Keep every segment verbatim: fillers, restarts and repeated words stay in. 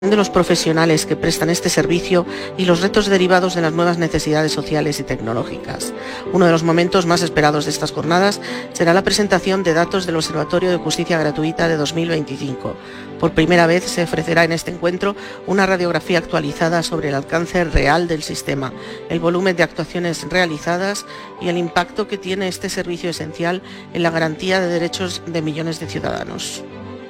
de los profesionales que prestan este servicio y los retos derivados de las nuevas necesidades sociales y tecnológicas. Uno de los momentos más esperados de estas jornadas será la presentación de datos del Observatorio de Justicia Gratuita de dos mil veinticinco. Por primera vez se ofrecerá en este encuentro una radiografía actualizada sobre el alcance real del sistema, el volumen de actuaciones realizadas y el impacto que tiene este servicio esencial en la garantía de derechos de millones de ciudadanos.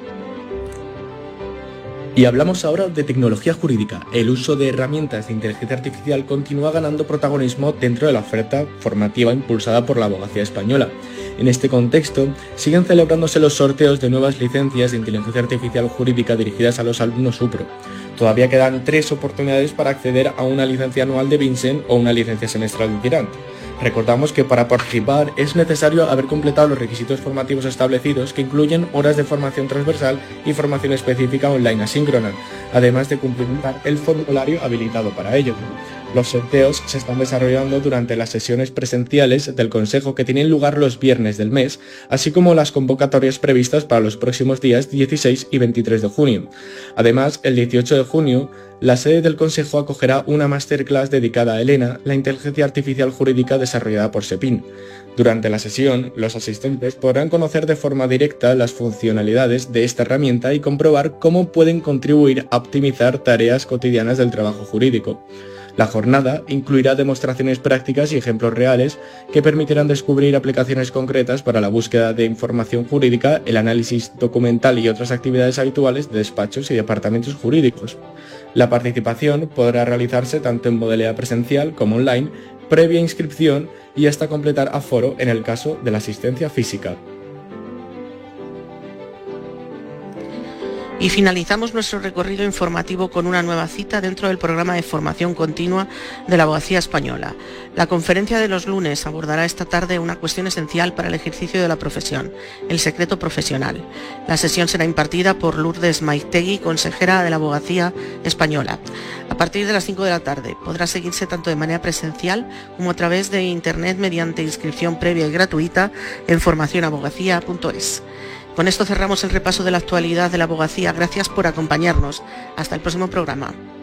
Y hablamos ahora de tecnología jurídica. El uso de herramientas de inteligencia artificial continúa ganando protagonismo dentro de la oferta formativa impulsada por la abogacía española. En este contexto, siguen celebrándose los sorteos de nuevas licencias de inteligencia artificial jurídica dirigidas a los alumnos UPRO. Todavía quedan tres oportunidades para acceder a una licencia anual de Vincent o una licencia semestral de Tirant. Recordamos que para participar es necesario haber completado los requisitos formativos establecidos, que incluyen horas de formación transversal y formación específica online asíncrona, además de cumplimentar el formulario habilitado para ello. Los sorteos se están desarrollando durante las sesiones presenciales del Consejo, que tienen lugar los viernes del mes, así como las convocatorias previstas para los próximos días dieciséis y veintitrés de junio. Además, el dieciocho de junio, la sede del Consejo acogerá una masterclass dedicada a Elena, la inteligencia artificial jurídica desarrollada por SEPIN. Durante la sesión, los asistentes podrán conocer de forma directa las funcionalidades de esta herramienta y comprobar cómo pueden contribuir a optimizar tareas cotidianas del trabajo jurídico. La jornada incluirá demostraciones prácticas y ejemplos reales que permitirán descubrir aplicaciones concretas para la búsqueda de información jurídica, el análisis documental y otras actividades habituales de despachos y departamentos jurídicos. La participación podrá realizarse tanto en modalidad presencial como online, previa inscripción y hasta completar aforo en el caso de la asistencia física. Y finalizamos nuestro recorrido informativo con una nueva cita dentro del programa de formación continua de la abogacía española. La conferencia de los lunes abordará esta tarde una cuestión esencial para el ejercicio de la profesión, el secreto profesional. La sesión será impartida por Lourdes Maiztegui, consejera de la abogacía española. A partir de las cinco de la tarde podrá seguirse tanto de manera presencial como a través de internet mediante inscripción previa y gratuita en formación abogacía punto es. Con esto cerramos el repaso de la actualidad de la abogacía. Gracias por acompañarnos. Hasta el próximo programa.